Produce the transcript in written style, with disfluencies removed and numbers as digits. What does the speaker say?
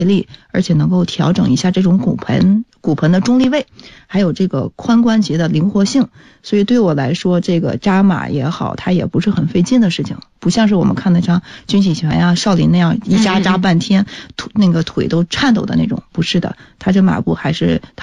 力，而且能够调整一下这种骨盆的中立位，还有这个髋关节的灵活性。所以对我来说，这个扎马也好，它也不是很费劲的事情，不像是我们看的像军体拳呀、少林那样一扎半天，那个腿都颤抖的那种，不是的，它这马步还是它